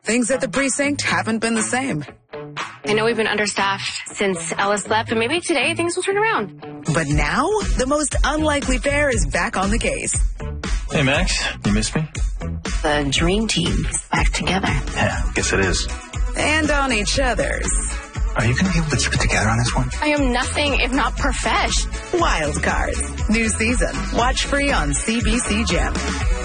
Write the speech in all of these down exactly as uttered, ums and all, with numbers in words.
things at the precinct haven't been the same. I know we've been understaffed since Ellis left, but maybe today things will turn around. But now, the most unlikely pair is back on the case. Hey, Max, you missed me? The dream team is back together. Yeah, guess it is. And on each other's. Are you going to be able to keep it together on this one? I am nothing if not profesh. Wild Cards. New season. Watch free on C B C Gem.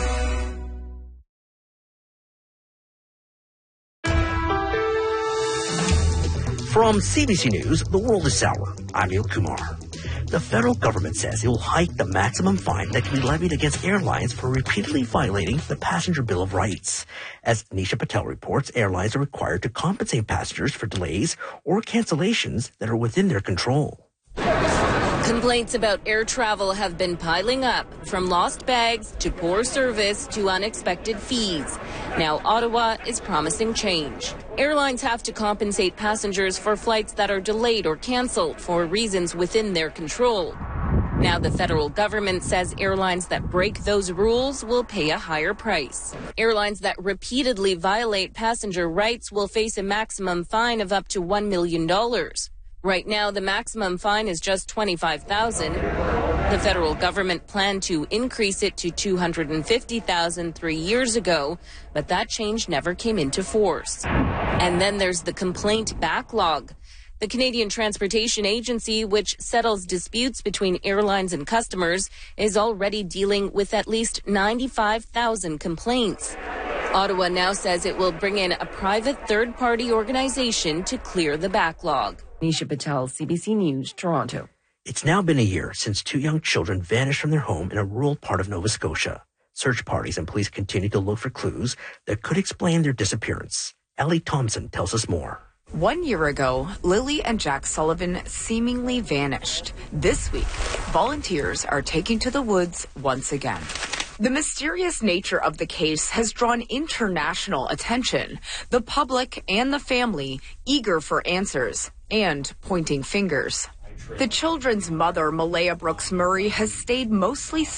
From C B C News, the world is sour. I'm Neil Kumar. The federal government says it will hike the maximum fine that can be levied against airlines for repeatedly violating the Passenger Bill of Rights. As Nisha Patel reports, airlines are required to compensate passengers for delays or cancellations that are within their control. Complaints about air travel have been piling up, from lost bags to poor service to unexpected fees. Now Ottawa is promising change. Airlines have to compensate passengers for flights that are delayed or canceled for reasons within their control. Now the federal government says airlines that break those rules will pay a higher price. Airlines that repeatedly violate passenger rights will face a maximum fine of up to one million dollars. Right now, the maximum fine is just twenty-five thousand dollars. The federal government planned to increase it to two hundred fifty thousand dollars three years ago, but that change never came into force. And then there's the complaint backlog. The Canadian Transportation Agency, which settles disputes between airlines and customers, is already dealing with at least ninety-five thousand complaints. Ottawa now says it will bring in a private third-party organization to clear the backlog. Nisha Patel, C B C News, Toronto. It's now been a year since two young children vanished from their home in a rural part of Nova Scotia. Search parties and police continue to look for clues that could explain their disappearance. Ellie Thompson tells us more. One year ago, Lily and Jack Sullivan seemingly vanished. This week, volunteers are taking to the woods once again. The mysterious nature of the case has drawn international attention, the public and the family eager for answers and pointing fingers. The children's mother, Malaya Brooks Murray, has stayed mostly